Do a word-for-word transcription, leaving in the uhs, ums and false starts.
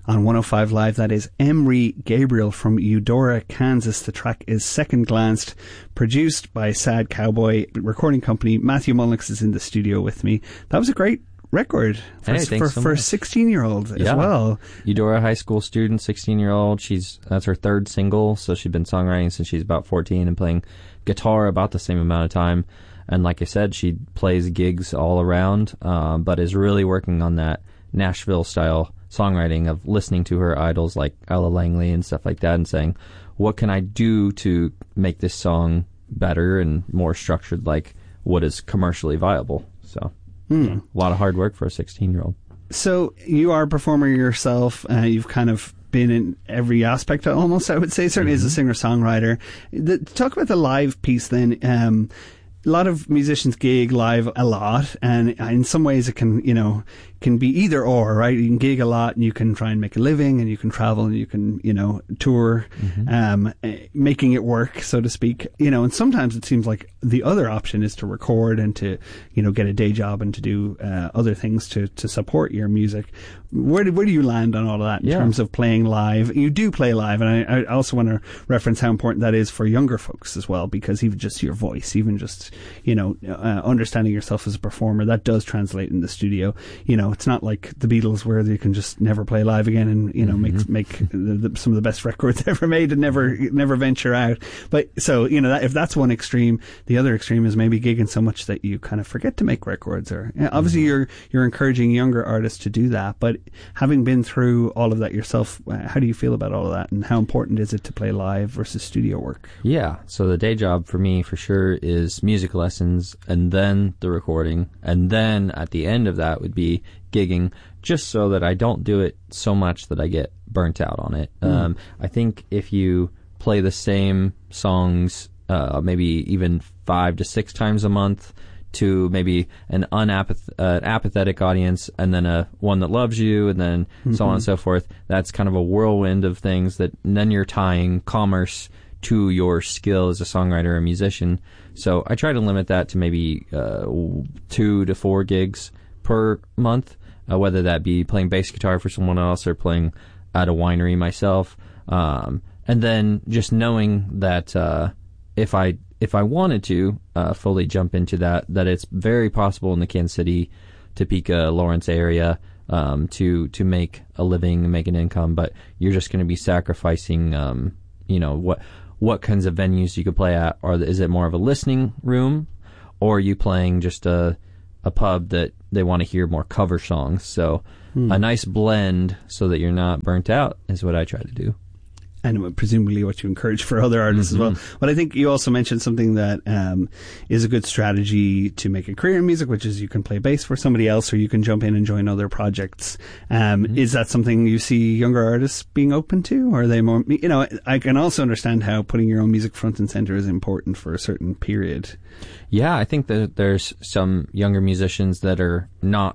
on one oh five Live. That is Emery Gabriel from Eudora, Kansas. The track is Second Glanced, produced by Sad Cowboy recording company. Matthew Mullins is in the studio with me. That was a great record for, hey, for, so for a much. sixteen-year-old yeah. as well. Eudora high school student, sixteen-year-old. She's that's her third single, so she's been songwriting since she's about fourteen and playing guitar about the same amount of time. And like I said, she plays gigs all around, uh, but is really working on that Nashville-style songwriting of listening to her idols like Ella Langley and stuff like that and saying, what can I do to make this song better and more structured like what is commercially viable? So Hmm. yeah, a lot of hard work for a sixteen-year-old. So you are a performer yourself. Uh, you've kind of been in every aspect almost, I would say, certainly mm-hmm. as a singer-songwriter. The, talk about the live piece then. Um, a lot of musicians gig live a lot, and in some ways it can, you know, can be either or, right? You can gig a lot and you can try and make a living and you can travel and you can, you know, tour, mm-hmm. um, making it work, so to speak. You know, and sometimes it seems like the other option is to record and to, you know, get a day job and to do uh, other things to, to support your music. Where do, where do you land on all of that in yeah. terms of playing live? You do play live, and I, I also want to reference how important that is for younger folks as well, because even just your voice, even just, you know, uh, understanding yourself as a performer, that does translate in the studio. You know, it's not like the Beatles where you can just never play live again and, you know, mm-hmm. make make the, the, some of the best records ever made and never never venture out. But so, you know, that, if that's one extreme, the other extreme is maybe gigging so much that you kind of forget to make records. Or you know, obviously mm-hmm. you're you're encouraging younger artists to do that, but having been through all of that yourself, how do you feel about all of that, and how important is it to play live versus studio work? Yeah, so the day job for me for sure is music lessons, and then the recording, and then at the end of that would be gigging, just so that I don't do it so much that I get burnt out on it. Mm. Um, I think if you play the same songs uh, maybe even five to six times a month to maybe an unapath- uh, apathetic audience, and then a one that loves you, and then mm-hmm. so on and so forth, that's kind of a whirlwind of things that and then you're tying commerce to your skill as a songwriter or musician. So I try to limit that to maybe uh, two to four gigs per month, uh, whether that be playing bass guitar for someone else or playing at a winery myself. Um, and then just knowing that uh, if I if I wanted to uh, fully jump into that, that it's very possible in the Kansas City, Topeka, Lawrence area um, to to make a living and make an income, but you're just going to be sacrificing, um, you know, what what kinds of venues you could play at. Or is it more of a listening room, or are you playing just a a pub that they want to hear more cover songs? So hmm. a nice blend so that you're not burnt out is what I try to do. And presumably what you encourage for other artists mm-hmm. as well. But I think you also mentioned something that um, is a good strategy to make a career in music, which is you can play bass for somebody else, or you can jump in and join other projects. Um, mm-hmm. Is that something you see younger artists being open to? Or are they more, you know, I can also understand how putting your own music front and center is important for a certain period. Yeah, I think that there's some younger musicians that are not